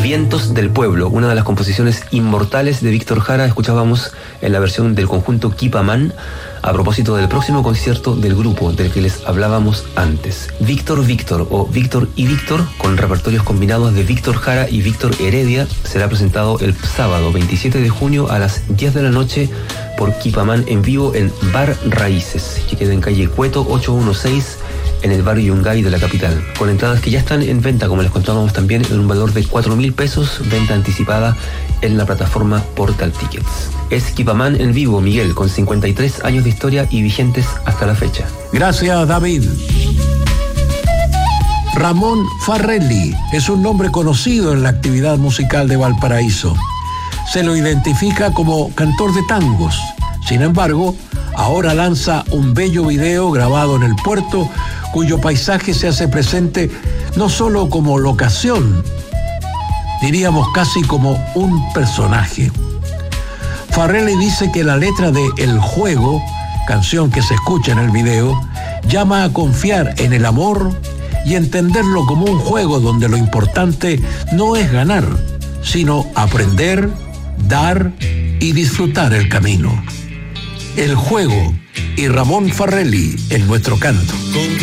Vientos del Pueblo, una de las composiciones inmortales de Víctor Jara. Escuchábamos en la versión del conjunto Kipamán, a propósito del próximo concierto del grupo del que les hablábamos antes. Víctor o Víctor y Víctor, con repertorios combinados de Víctor Jara y Víctor Heredia, será presentado el sábado 27 de junio a las 10 de la noche por Kipamán en vivo en Bar Raíces, que queda en calle Cueto 816, en el barrio Yungay de la capital, con entradas que ya están en venta, como les contábamos también, en un valor de 4.000 pesos, venta anticipada en la plataforma Portal Tickets. Es Kipamán en vivo, Miguel, con 53 años de historia y vigentes hasta la fecha. Gracias, David. Ramón Farrelly es un nombre conocido en la actividad musical de Valparaíso. Se lo identifica como cantor de tangos. Sin embargo, ahora lanza un bello video grabado en el puerto, cuyo paisaje se hace presente no solo como locación, diríamos casi como un personaje. Farrelly dice que la letra de El Juego, canción que se escucha en el video, llama a confiar en el amor y entenderlo como un juego donde lo importante no es ganar, sino aprender, dar y disfrutar el camino. El Juego y Ramón Farrelly en nuestro canto.